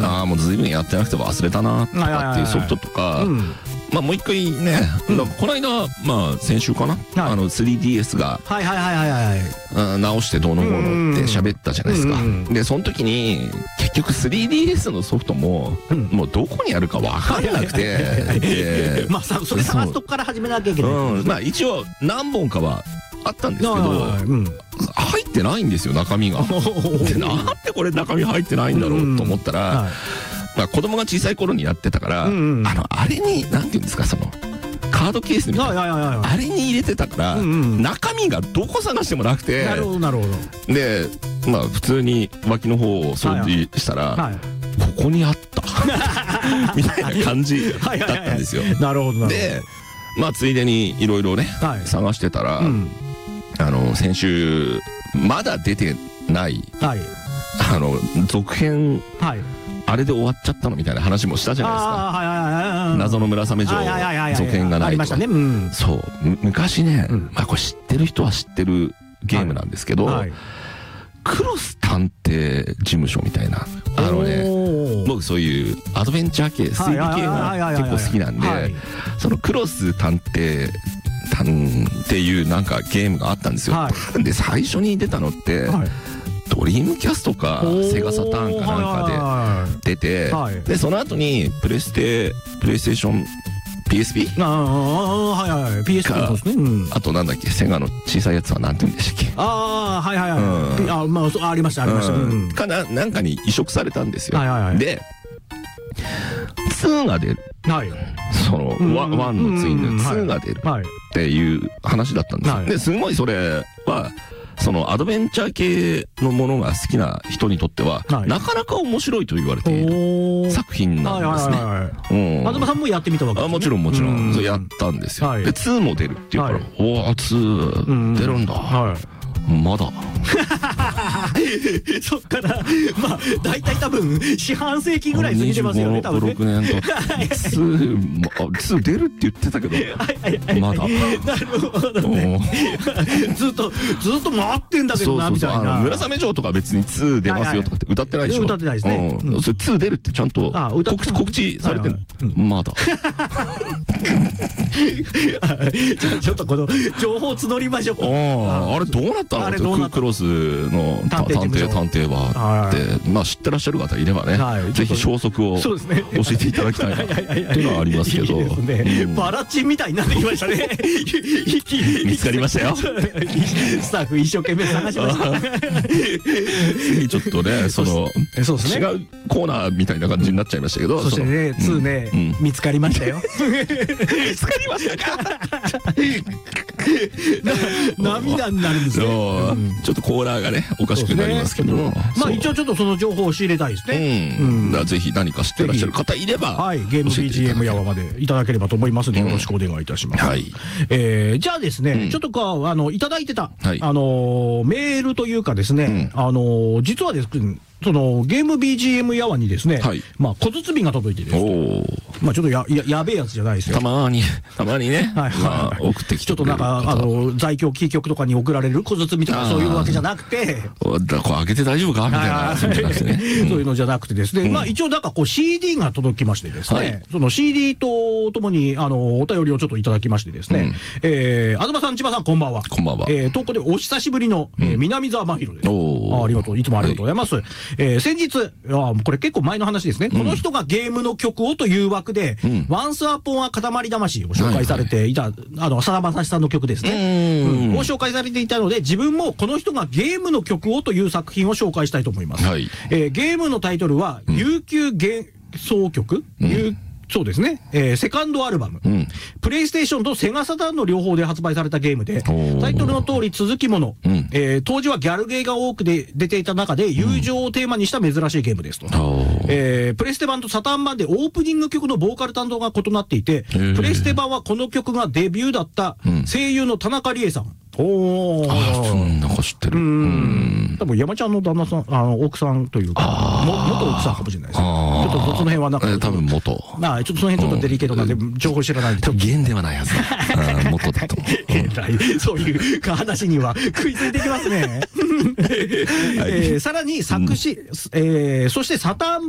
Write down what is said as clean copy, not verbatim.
ああもう随分やってなくて忘れたなとかっていうソフトとか、まあもう一回ね、この間まあ先週かな、3DS が直してどうのこうのって喋ったじゃないですか。でその時に結局 3DS のソフトももうどこにあるか分からなくて、 まあそれ探すとこから始めなきゃいけない。 まあ一応何本かはあったんですけど、入ってないんですよ中身が。でなんでこれ中身入ってないんだろうと思ったら、まあ子供が小さい頃にやってたから、あれになんていうんですか、そのカードケースみたいなあれに入れてたから、中身がどこ探してもなくて、 なるほどなるほど。 でまあ普通に脇の方を掃除したら、ここにあったみたいな感じだったんですよ。 なるほど。 でまあついでにいろいろね探してたら、先週まだ出てない続編、あれで終わっちゃったのみたいな話もしたじゃないですか。謎の村雨城続編がないとか。そう昔ね、まあこれ知ってる人は知ってるゲームなんですけど、クロス探偵事務所みたいな、僕そういうアドベンチャー系推理系が結構好きなんで、そのクロス探偵っていうなんかゲームがあったんですよ。で最初に出たのってドリームキャストかセガサターンかなんかで出て、でその後にプレイステーション PSP? PSP あとなんだっけ、セガの小さいやつはなんて言うんでしたっけ。 まあありましたかなんかに移植されたんですよ。で2が出る、その1の次の2が出るっていう話だったんですよ。ですごいそれはそのアドベンチャー系のものが好きな人にとってはなかなか面白いと言われている作品なんですね。 東さんもやってみたわけですね。 もちろんもちろんやったんですよ。で2も出るっていうから、おお2出るんだ、まだそっからまあ大体多分四半世紀ぐらい過ぎてますよね、多分ね。 26年と2出るって言ってたけどまだ。 なるほどね。ずっと回ってんだけどなみたいな。 村雨城とか別に2出ますよとかって歌ってないでしょ。 歌ってないですね。 それ2出るってちゃんと告知されてる。まだちょっとこの情報募りましょう。 あれどうなったの？クロスの探偵はってまあ知ってらっしゃる方いればね、ぜひ消息を教えていただきたいなっていうのはありますけど。 バラチンみたいになってきましたね。 見つかりましたよ。 スタッフ一生懸命探しました。 ぜひちょっとね、その違うコーナーみたいな感じになっちゃいましたけど、 そしてね2ね見つかりましたよ。 見つかりましたか。 涙になるんですよ。 ちょっとコーナーがねおかしくなりますけども、 まあ一応ちょっとその情報を仕入れたいですね。 ぜひ何か知ってらっしゃる方いればゲーム BGM やわまでいただければと思いますのでよろしくお願いいたします。じゃあですね、ちょっといただいてたメールというかですね、実はですねそのゲーム BGM やわにですね、まあ小包が届いてですね、まあちょっとやべえやつじゃないですよ。 たまにね送ってきて、 ちょっとなんか在京キー局とかに送られる小包みたいなそういうわけじゃなくて、 これ開けて大丈夫かみたいなそういうのじゃなくてですね、まあ一応なんかこう CD が届きましてですね、その CD とともにお便りをちょっといただきましてですね、東さん千葉さんこんばんは。 こんばんは。 投稿でお久しぶりの南沢真宏です。ありがとう、いつもありがとうございます。先日これ結構前の話ですね、この人がゲームの曲をという枠で「ワンスアポンは塊魂」を紹介されていたさだまさしさんの曲ですねを紹介されていたので、自分もこの人がゲームの曲をという作品を紹介したいと思います。ゲームのタイトルは「悠久幻想曲」そうですね、セカンドアルバム、プレイステーションとセガサターンの両方で発売されたゲームで、タイトルの通り続きもの、当時はギャルゲーが多く出ていた中で友情をテーマにした珍しいゲームですと。プレステ版とサターン版でオープニング曲のボーカル担当が異なっていて、プレステ版はこの曲がデビューだった声優の田中理恵さん。 なんか知ってる。 多分山ちゃんの旦那さん、奥さんというか元奥さんかもしれないです。ちょっとその辺はなんか多分元。 ちょっとその辺ちょっとデリケートなんで情報知らないんで。 現ではないはずだ。元だと思う。そういう話には食いついてきますね。さらに作詞、そしてサターン